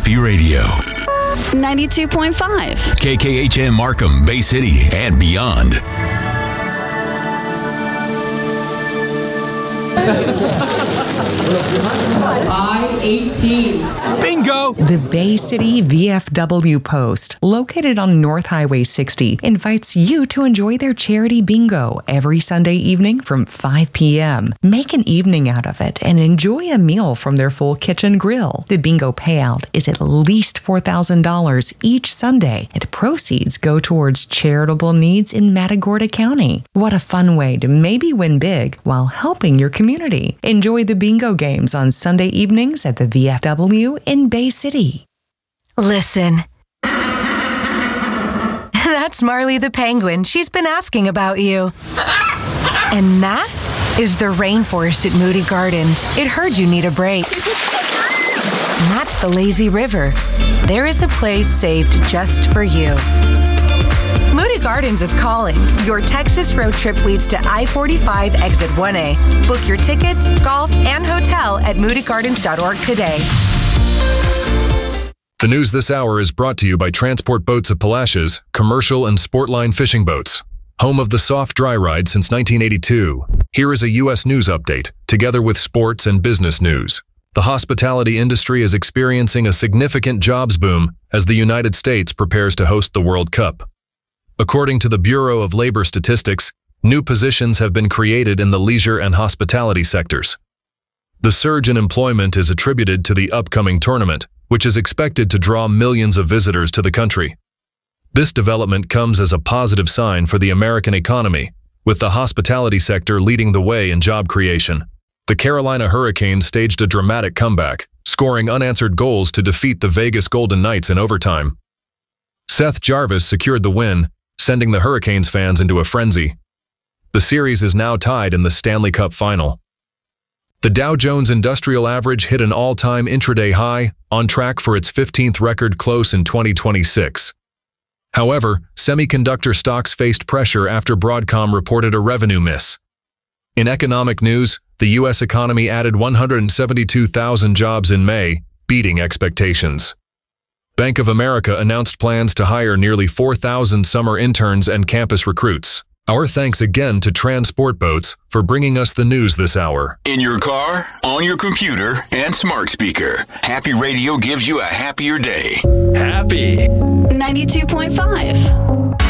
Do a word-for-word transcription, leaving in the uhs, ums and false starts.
Happy Radio. ninety-two point five. K K H M Markham, Bay City, and beyond. I eighteen. Bingo! The Bay City V F W Post, located on North Highway sixty, invites you to enjoy their charity bingo every Sunday evening from five p.m. Make an evening out of it and enjoy a meal from their full kitchen grill. The bingo payout is at least four thousand dollars each Sunday, and proceeds go towards charitable needs in Matagorda County. What a fun way to maybe win big while helping your community. Enjoy the bingo games on Sunday evenings at the V F W in Bay City. Listen. That's Marley the penguin. She's been asking about you. And that is the rainforest at Moody Gardens. It heard you need a break. And that's the lazy river. There is a place saved just for you. Moody Gardens is calling. Your Texas road trip leads to I forty-five exit one A. Book your tickets, golf, and hotel at moody gardens dot org today. The news this hour is brought to you by Transport Boats of Palacios, commercial and sportline fishing boats. Home of the soft dry ride since nineteen eighty-two. Here is a U S news update, together with sports and business news. The hospitality industry is experiencing a significant jobs boom as the United States prepares to host the World Cup. According to the Bureau of Labor Statistics, new positions have been created in the leisure and hospitality sectors. The surge in employment is attributed to the upcoming tournament, which is expected to draw millions of visitors to the country. This development comes as a positive sign for the American economy, with the hospitality sector leading the way in job creation. The Carolina Hurricanes staged a dramatic comeback, scoring unanswered goals to defeat the Vegas Golden Knights in overtime. Seth Jarvis secured the win, sending the Hurricanes fans into a frenzy. The series is now tied in the Stanley Cup final. The Dow Jones Industrial Average hit an all-time intraday high, on track for its fifteenth record close in twenty twenty-six. However, semiconductor stocks faced pressure after Broadcom reported a revenue miss. In economic news, the U S economy added one hundred seventy-two thousand jobs in May, beating expectations. Bank of America announced plans to hire nearly four thousand summer interns and campus recruits. Our thanks again to Transport Boats for bringing us the news this hour. In your car, on your computer, and smart speaker, Happy Radio gives you a happier day. Happy. ninety-two point five.